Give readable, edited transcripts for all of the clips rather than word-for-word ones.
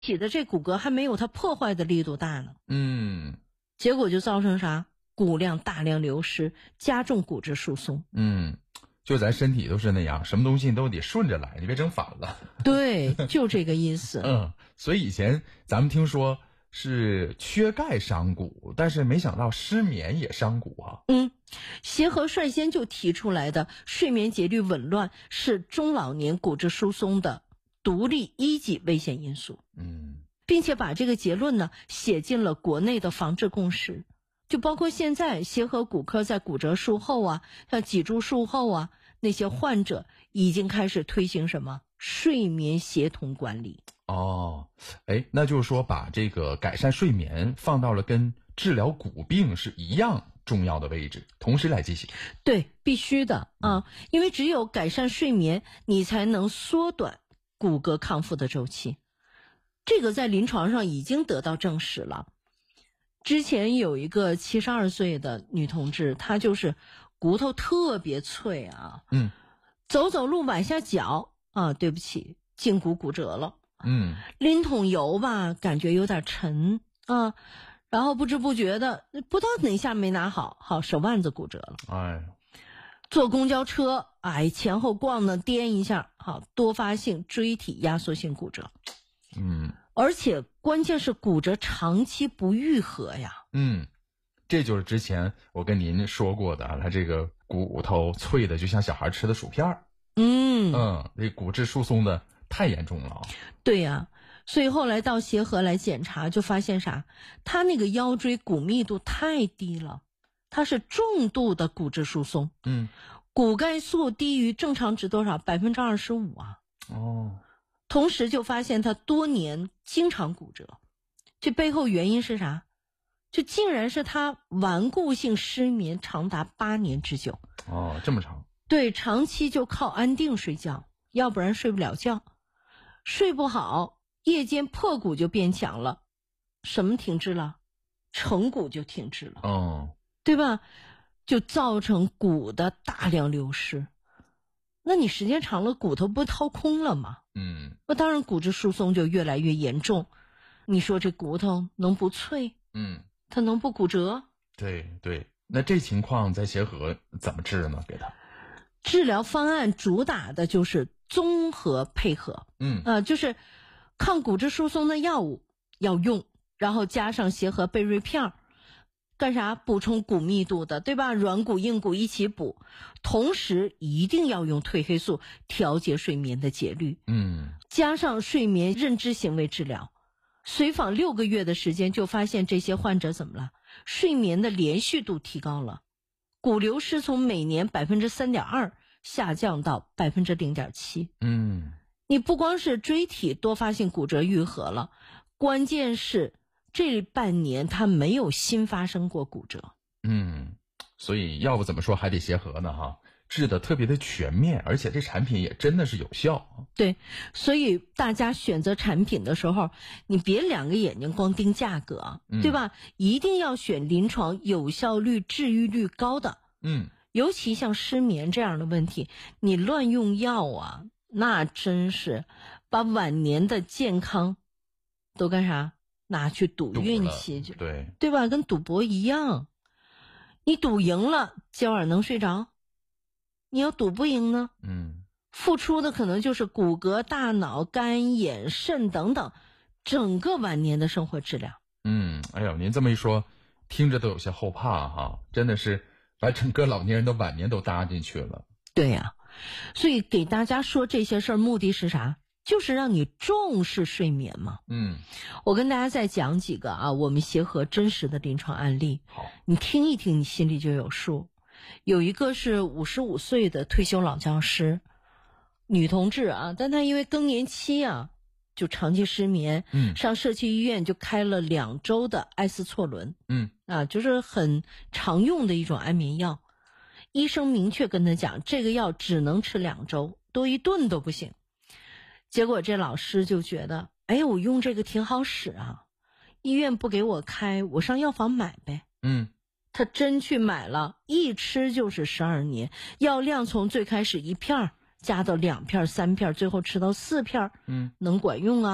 体的这骨骼还没有它破坏的力度大呢。结果就造成啥？骨量大量流失，加重骨质疏松。 就咱身体都是那样，什么东西都得顺着来，你别整反了。 对，就这个意思。 所以以前咱们听说是缺钙伤骨，但是没想到失眠也伤骨啊。 协和率先就提出来的睡眠节律紊乱是中老年骨质疏松的独立一级危险因素。并且把这个结论呢写进了国内的防治共识。就包括现在协和骨科在骨折术后啊，像脊柱术后啊，那些患者已经开始推行什么睡眠协同管理。 那就是说把这个改善睡眠放到了跟治疗骨病是一样重要的位置，同时来进行。 对，必须的啊，因为只有改善睡眠，你才能缩短骨骼康复的周期。这个在临床上已经得到证实了。之前有一个72岁的女同志，她就是骨头特别脆啊，走走路崴下脚啊，对不起，胫骨骨折了。拎桶油吧，感觉有点沉啊，然后不知不觉的，不知道哪下没拿好，手腕子骨折了。坐公交车，前后逛呢，颠一下，多发性椎体压缩性骨折。而且关键是骨折长期不愈合呀。 这就是之前我跟您说过的，他这个骨头脆的就像小孩吃的薯片儿。这骨质疏松的太严重了。 对呀，所以后来到协和来检查，就发现啥？他那个腰椎骨密度太低了，它是重度的骨质疏松。骨钙素低于正常值多少？25%啊。同时就发现他多年经常骨折，这背后原因是啥？就竟然是他顽固性失眠长达8年之久。 这么长？对， 长期就靠安定睡觉，要不然睡不了觉，睡不好，夜间破骨就变强了。什么停滞了？成骨就停滞了。对吧？就造成骨的大量流失。那你时间长了，骨头不掏空了吗？那当然骨质疏松就越来越严重。你说这骨头能不脆？它能不骨折？ 对，那这情况在协和怎么治呢？给他治疗方案主打的就是综合配合。就是抗骨质疏松的药物要用，然后加上协和贝瑞片，干啥？补充骨密度的，对吧？软骨硬骨一起补，同时一定要用褪黑素调节睡眠的节律。加上睡眠认知行为治疗，随访6个月的时间，就发现这些患者怎么了？睡眠的连续度提高了，骨流失从每年 3.2% 下降到 0.7%。你不光是椎体多发性骨折愈合了，关键是这半年他没有新发生过骨折。 所以要不怎么说还得协和呢哈，治的特别的全面，而且这产品也真的是有效。 对，所以大家选择产品的时候，你别2个眼睛光盯价格，对吧？一定要选临床有效率、治愈率高的。尤其像失眠这样的问题，你乱用药啊，那真是把晚年的健康都干啥？拿去赌运气去，对吧？跟赌博一样，你赌赢了，今晚能睡着？你要赌不赢呢？付出的可能就是骨骼、大脑、肝、眼、肾等等，整个晚年的生活质量。 哎呦，您这么一说，听着都有些后怕哈，真的是把整个老年人的晚年都搭进去了。 对呀，所以给大家说这些事儿，目的是啥？就是让你重视睡眠嘛。我跟大家再讲几个我们协和真实的临床案例。 好， 你听一听，你心里就有数。有一个是55岁的退休老教师，女同志但她因为更年期就长期失眠，上社区医院就开了2周的艾司唑仑，就是很常用的一种安眠药。医生明确跟她讲，这个药只能吃2周，多一顿都不行。结果这老师就觉得，我用这个挺好使医院不给我开，我上药房买呗。他真去买了，一吃就是12年，药量从最开始1片加到2片、3片，最后吃到4片，能管用啊？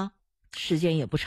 时间也不长。